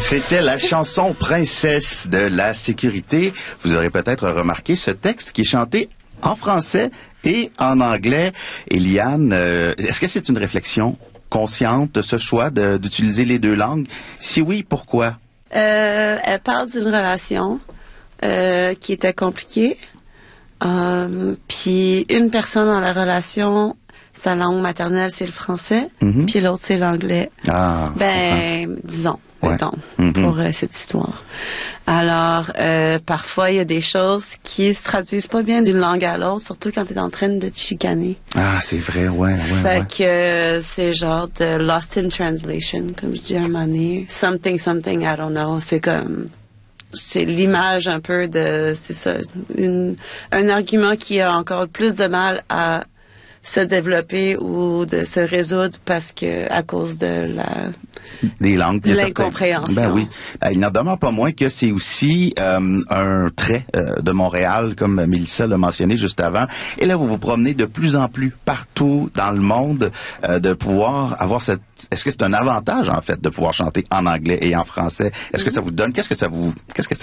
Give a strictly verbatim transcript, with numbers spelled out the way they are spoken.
C'était la chanson Princesse de la sécurité. Vous aurez peut-être remarqué ce texte qui est chanté en français et en anglais. Eliane, euh, est-ce que c'est une réflexion consciente de ce choix de, d'utiliser les deux langues? Si oui, pourquoi? Euh, elle parle d'une relation euh, qui était compliquée. Euh, puis une personne dans la relation, sa langue maternelle, c'est le français, mm-hmm. puis l'autre, c'est l'anglais. Ah, ben, disons, ouais. mettons, mm-hmm. pour euh, cette histoire. Alors, euh, parfois, il y a des choses qui se traduisent pas bien d'une langue à l'autre, surtout quand tu es en train de te chicaner. Ah, c'est vrai, ouais, ouais, Fait ouais. que euh, c'est genre de lost in translation, comme je dis à un moment donné. Something, something, I don't know. C'est comme... c'est l'image un peu de, c'est ça, une, un argument qui a encore plus de mal à se développer ou de se résoudre parce que à cause de la des langues, de l'incompréhension. Ben oui, ben, il n'en demeure pas moins que c'est aussi euh, un trait euh, de Montréal, comme Mélissa l'a mentionné juste avant. Et là, vous vous promenez de plus en plus partout dans le monde, euh, de pouvoir avoir cette. Est-ce que c'est un avantage en fait de pouvoir chanter en anglais et en français? Est-ce mm-hmm. que ça vous donne? Qu'est-ce que ça vous? Qu'est-ce que ça